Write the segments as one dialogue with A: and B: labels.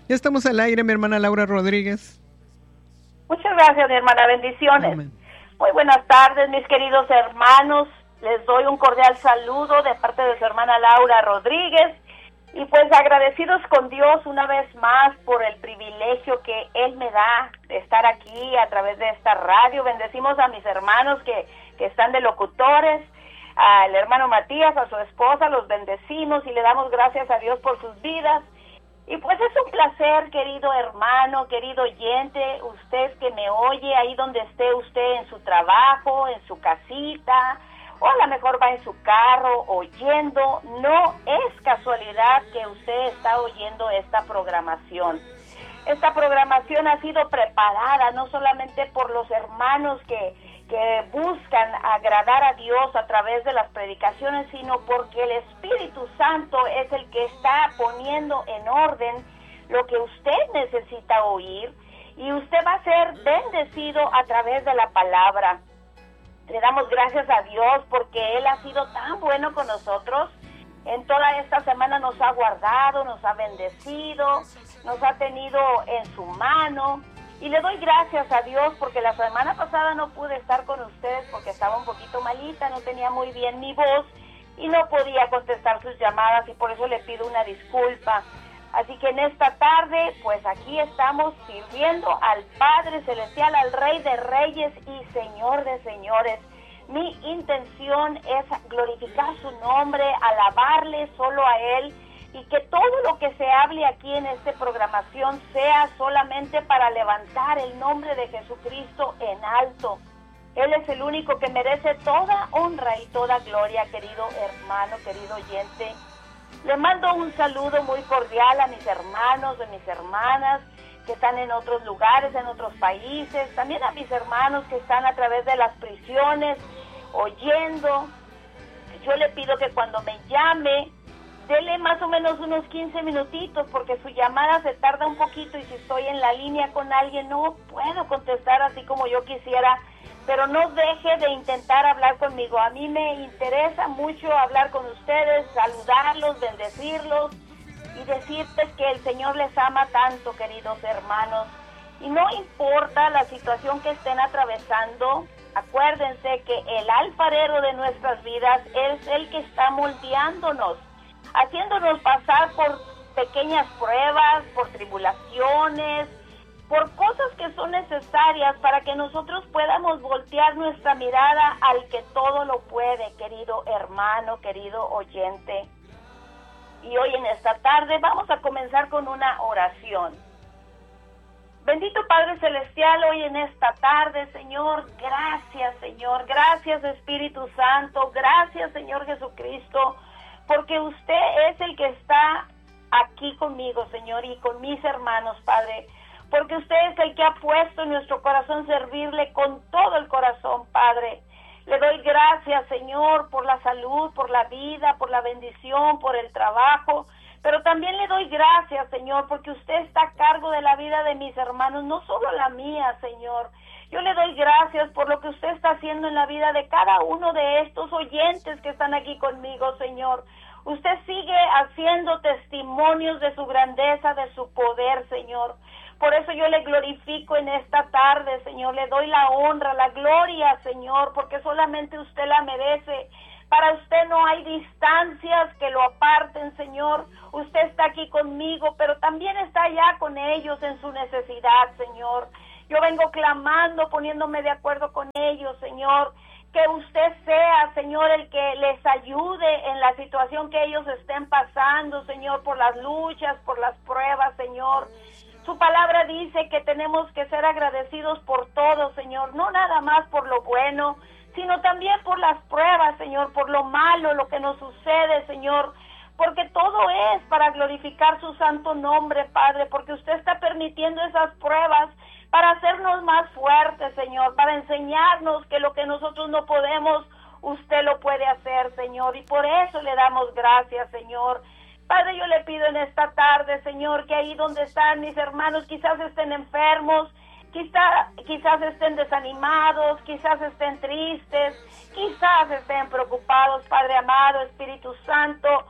A: Ya estamos al aire, mi hermana Laura Rodríguez.
B: Muchas gracias, mi hermana. Bendiciones.
A: Amén.
B: Muy buenas tardes, mis queridos hermanos. Les doy un cordial saludo de parte de su hermana Laura Rodríguez. Y pues agradecidos con Dios una vez más por el privilegio que Él me da de estar aquí a través de esta radio. Bendecimos a mis hermanos que están de locutores, al hermano Matías, a su esposa, los bendecimos y le damos gracias a Dios por sus vidas. Y pues es un placer, querido hermano, querido oyente, usted que me oye ahí donde esté usted en su trabajo, en su casita, o a lo mejor va en su carro oyendo. No es casualidad que usted está oyendo esta programación. Esta programación ha sido preparada no solamente por los hermanos que buscan agradar a Dios a través de las predicaciones, sino porque el Espíritu Santo es el que está poniendo en orden lo que usted necesita oír, y usted va a ser bendecido a través de la palabra. Le damos gracias a Dios porque Él ha sido tan bueno con nosotros. En toda esta semana nos ha guardado, nos ha bendecido, nos ha tenido en su mano. Y le doy gracias a Dios porque la semana pasada no pude estar con ustedes porque estaba un poquito malita, no tenía muy bien mi voz y no podía contestar sus llamadas, y por eso le pido una disculpa. Así que en esta tarde, pues aquí estamos sirviendo al Padre Celestial, al Rey de Reyes y Señor de Señores. Mi intención es glorificar su nombre, alabarle solo a Él, y que todo lo que se hable aquí en esta programación sea solamente para levantar el nombre de Jesucristo en alto. Él es el único que merece toda honra y toda gloria, querido hermano, querido oyente. Le mando un saludo muy cordial a mis hermanos, a mis hermanas que están en otros lugares, en otros países, también a mis hermanos que están a través de las prisiones oyendo. Yo le pido que cuando me llame, dele más o menos unos 15 minutitos, porque su llamada se tarda un poquito y si estoy en la línea con alguien no puedo contestar así como yo quisiera, pero no deje de intentar hablar conmigo. A mí me interesa mucho hablar con ustedes, saludarlos, bendecirlos y decirles que el Señor les ama tanto, queridos hermanos. Y no importa la situación que estén atravesando, acuérdense que el alfarero de nuestras vidas es el que está moldeándonos, haciéndonos pasar por pequeñas pruebas, por tribulaciones, por cosas que son necesarias para que nosotros podamos voltear nuestra mirada al que todo lo puede, querido hermano, querido oyente. Y hoy en esta tarde vamos a comenzar con una oración. Bendito Padre Celestial, hoy en esta tarde, Señor, gracias Espíritu Santo, gracias Señor Jesucristo, porque usted es el que está aquí conmigo, Señor, y con mis hermanos, Padre, porque usted es el que ha puesto en nuestro corazón servirle con todo el corazón, Padre. Le doy gracias, Señor, por la salud, por la vida, por la bendición, por el trabajo, pero también le doy gracias, Señor, porque usted está a cargo de la vida de mis hermanos, no solo la mía, Señor. Yo le doy gracias por lo que usted está haciendo en la vida de cada uno de estos oyentes que están aquí conmigo, Señor. Usted sigue haciendo testimonios de su grandeza, de su poder, Señor. Por eso yo le glorifico en esta tarde, Señor. Le doy la honra, la gloria, Señor, porque solamente usted la merece. Para usted no hay distancias que lo aparten, Señor. Usted está aquí conmigo, pero también está allá con ellos en su necesidad, Señor. Yo vengo clamando, poniéndome de acuerdo con ellos, Señor. Que usted sea, Señor, el que les ayude en la situación que ellos estén pasando, Señor, por las luchas, por las pruebas, Señor. Su palabra dice que tenemos que ser agradecidos por todo, Señor, no nada más por lo bueno, sino también por las pruebas, Señor, por lo malo, lo que nos sucede, Señor, porque todo es para glorificar su santo nombre, Padre, porque usted está permitiendo esas pruebas para hacernos más fuertes, Señor, para enseñarnos que lo que nosotros no podemos, usted lo puede hacer, Señor, y por eso le damos gracias, Señor. Padre, yo le pido en esta tarde, Señor, que ahí donde están mis hermanos quizás estén enfermos, quizás estén desanimados, quizás estén tristes, quizás estén preocupados, Padre amado, Espíritu Santo.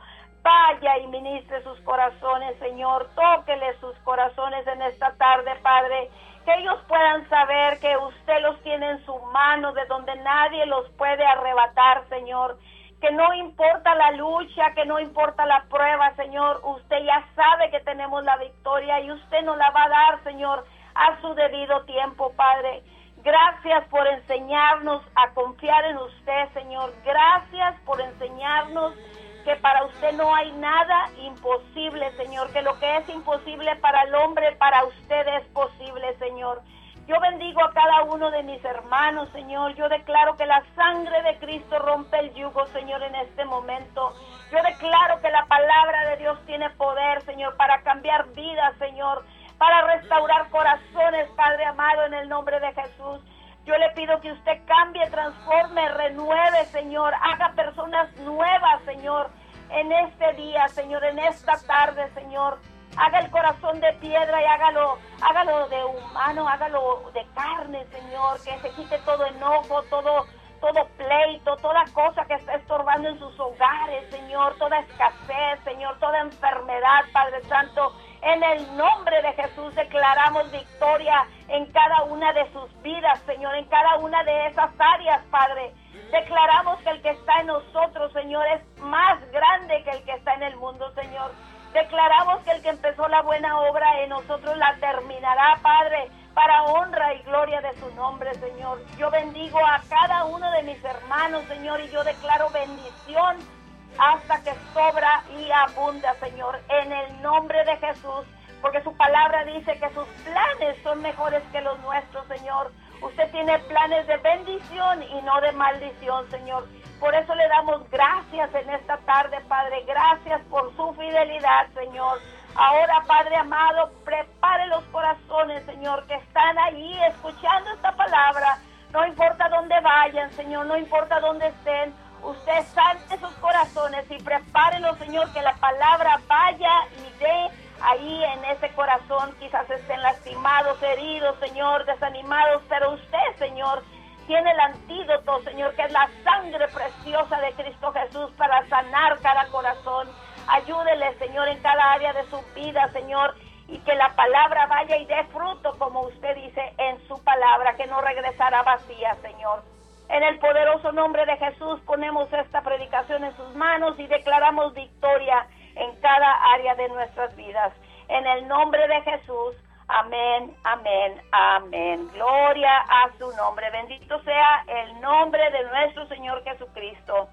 B: vaya y ministre sus corazones, Señor. Tóquele sus corazones en esta tarde, Padre. Que ellos puedan saber que usted los tiene en su mano, de donde nadie los puede arrebatar, Señor. Que no importa la lucha, que no importa la prueba, Señor. Usted ya sabe que tenemos la victoria y usted nos la va a dar, Señor, a su debido tiempo, Padre. Gracias por enseñarnos a confiar en usted, Señor. Gracias por enseñarnos que para usted no hay nada imposible, Señor. Que lo que es imposible para el hombre, para usted es posible, Señor. Yo bendigo a cada uno de mis hermanos, Señor. Yo declaro que la sangre de Cristo rompe el yugo, Señor, en este momento. Yo declaro que la palabra de Dios tiene poder, Señor, para cambiar vidas, Señor, para restaurar corazones, Padre amado, en el nombre de Jesús. Yo le pido que usted cambie, transforme, renueve, Señor. Haga personas nuevas, Señor, en este día, Señor, en esta tarde, Señor. Haga el corazón de piedra y hágalo de humano, hágalo de carne, Señor. Que se quite todo enojo, todo pleito, toda cosa que está estorbando en sus hogares, Señor. Toda escasez, Señor, toda enfermedad, Padre Santo. En el nombre de Jesús declaramos victoria en cada una de sus vidas, Señor, en cada una de esas áreas, Padre. Declaramos que el que está en nosotros, Señor, es más grande que el que está en el mundo, Señor. Declaramos que el que empezó la buena obra en nosotros la terminará, Padre, para honra y gloria de su nombre, Señor. Yo bendigo a cada uno de mis hermanos, Señor, y yo declaro bendición hasta que sobra y abunda, Señor, en el nombre de Jesús, porque su palabra dice que sus planes son mejores que los nuestros, Señor. Usted tiene planes de bendición y no de maldición, Señor. Por eso le damos gracias en esta tarde, Padre. Gracias por su fidelidad, Señor. Ahora, Padre amado, prepare los corazones, Señor, que están allí escuchando esta palabra. No importa dónde vayan, Señor, no importa dónde estén. Usted sane sus corazones y prepárenlos, Señor, que la palabra vaya y dé ahí en ese corazón. Quizás estén lastimados, heridos, Señor, desanimados, pero usted, Señor, tiene el antídoto, Señor, que es la sangre preciosa de Cristo Jesús para sanar cada corazón. Ayúdele, Señor, en cada área de su vida, Señor, y que la palabra vaya y dé fruto, como usted dice en su palabra, que no regresará vacía, Señor. En el poderoso nombre de Jesús ponemos esta predicación en sus manos y declaramos victoria en cada área de nuestras vidas. En el nombre de Jesús, amén, amén, amén. Gloria a su nombre. Bendito sea el nombre de nuestro Señor Jesucristo.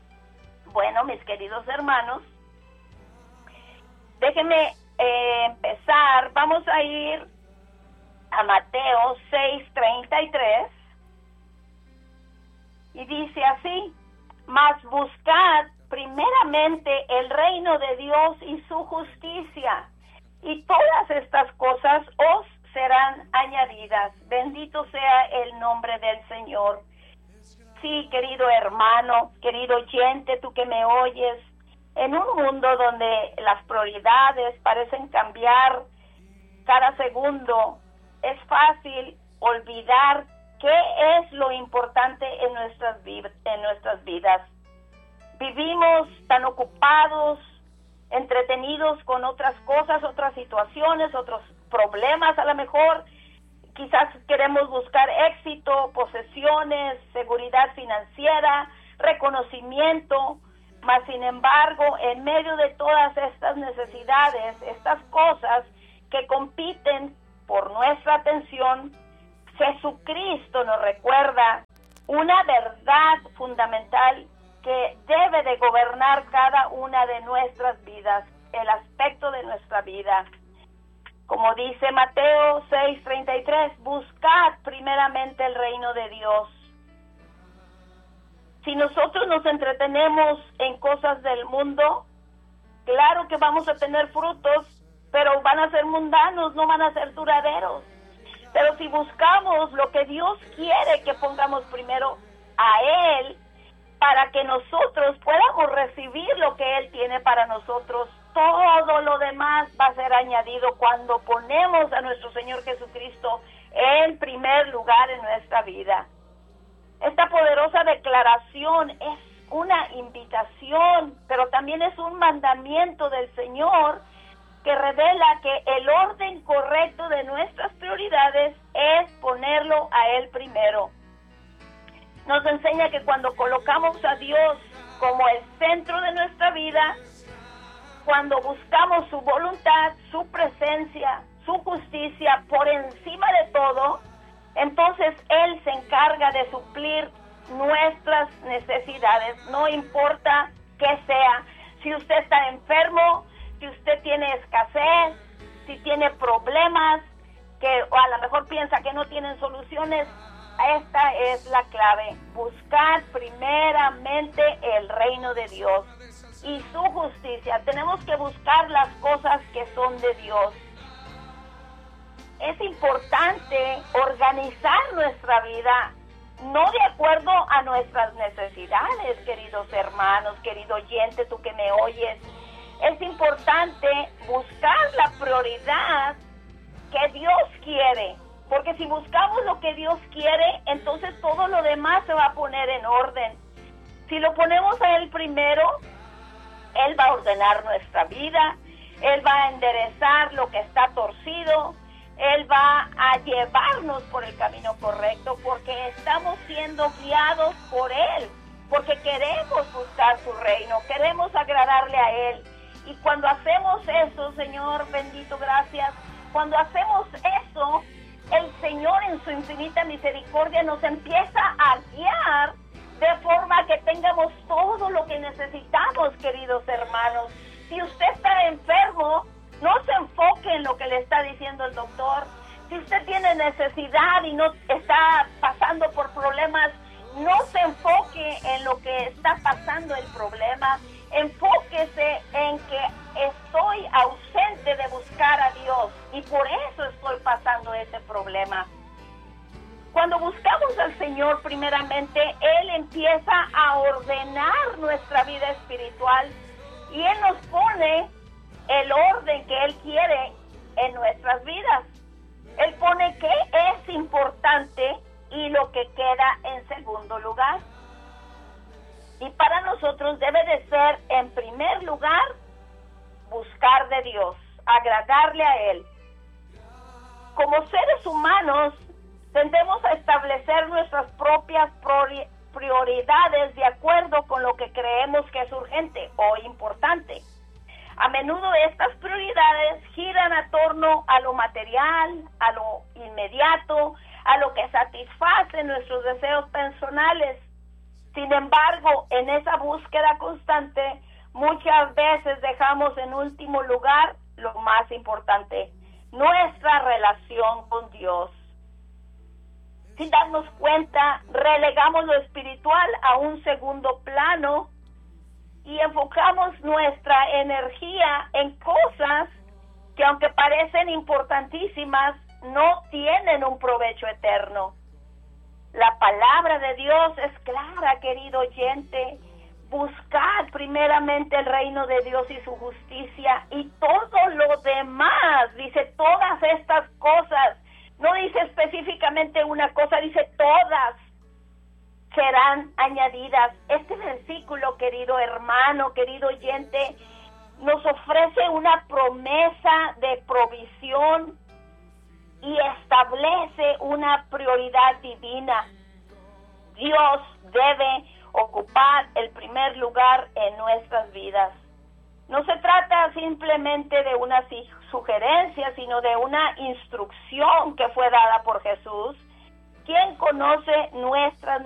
B: Bueno, mis queridos hermanos, déjenme empezar. Vamos a ir a Mateo 6:33. Y dice así: mas buscad primeramente el reino de Dios y su justicia, y todas estas cosas os serán añadidas. Bendito sea el nombre del Señor. Sí, querido hermano, querido oyente, tú que me oyes, en un mundo donde las prioridades parecen cambiar cada segundo, es fácil olvidar qué es lo importante en nuestras vidas. Vivimos tan ocupados, entretenidos con otras cosas, otras situaciones, otros problemas a lo mejor. Quizás queremos buscar éxito, posesiones, seguridad financiera, reconocimiento, mas sin embargo, en medio de todas estas necesidades, estas cosas que compiten por nuestra atención, Jesucristo nos recuerda una verdad fundamental que debe de gobernar cada una de nuestras vidas, el aspecto de nuestra vida. Como dice Mateo 6:33, buscad primeramente el reino de Dios. Si nosotros nos entretenemos en cosas del mundo, claro que vamos a tener frutos, pero van a ser mundanos, no van a ser duraderos. Pero si buscamos lo que Dios quiere que pongamos primero a Él, para que nosotros podamos recibir lo que Él tiene para nosotros, todo lo demás va a ser añadido cuando ponemos a nuestro Señor Jesucristo en primer lugar en nuestra vida. Esta poderosa declaración es una invitación, pero también es un mandamiento del Señor que revela que el orden correcto de nuestras prioridades es ponerlo a Él primero. Nos enseña que cuando colocamos a Dios como el centro de nuestra vida, cuando buscamos su voluntad, su presencia, su justicia por encima de todo, entonces Él se encarga de suplir nuestras necesidades, no importa qué sea. Si usted está enfermo, si usted tiene escasez, si tiene problemas, o a lo mejor piensa que no tienen soluciones, esta es la clave: buscar primeramente el reino de Dios y su justicia. Tenemos que buscar las cosas que son de Dios. Es importante organizar nuestra vida, no de acuerdo a nuestras necesidades, queridos hermanos, querido oyente, tú que me oyes. Es importante buscar la prioridad que Dios quiere, porque si buscamos lo que Dios quiere, entonces todo lo demás se va a poner en orden. Si lo ponemos a Él primero, Él va a ordenar nuestra vida, Él va a enderezar lo que está torcido, Él va a llevarnos por el camino correcto, porque estamos siendo guiados por Él, porque queremos buscar su reino, queremos agradarle a Él. Y cuando hacemos eso, Señor, bendito, gracias, cuando hacemos eso, el Señor en su infinita misericordia nos empieza a guiar de forma que tengamos todo lo que necesitamos, queridos hermanos. Si usted está enfermo, no se enfoque en lo que le está diciendo el doctor. Si usted tiene necesidad y no está pasando por problemas, no se enfoque en lo que está pasando el problema. Enfóquese en que estoy ausente de buscar a Dios y por eso estoy pasando ese problema. Cuando buscamos al Señor primeramente, Él empieza a ordenar nuestra vida espiritual y Él nos pone el orden que Él quiere en nuestras vidas. Él pone qué es importante y lo que queda en segundo lugar. Y para nosotros debe de ser, en primer lugar, buscar de Dios, agradarle a Él. Como seres humanos, tendemos a establecer nuestras propias prioridades de acuerdo con lo que creemos que es urgente o importante. A menudo estas prioridades giran a torno a lo material, a lo inmediato, a lo que satisface nuestros deseos personales. Sin embargo, en esa búsqueda constante, muchas veces dejamos en último lugar lo más importante, nuestra relación con Dios. Sin darnos cuenta, relegamos lo espiritual a un segundo plano y enfocamos nuestra energía en cosas que, aunque parecen importantísimas, no tienen un provecho eterno. La palabra de Dios es clara, querido oyente. Buscad primeramente el reino de Dios y su justicia, y todo lo demás, dice todas estas cosas, no dice específicamente una cosa, dice todas serán añadidas. Este versículo, querido hermano, querido oyente, nos ofrece una promesa de provisión y establece una prioridad divina. Dios debe ocupar el primer lugar en nuestras vidas. No se trata simplemente de una sugerencia, sino de una instrucción que fue dada por Jesús, quien conoce nuestras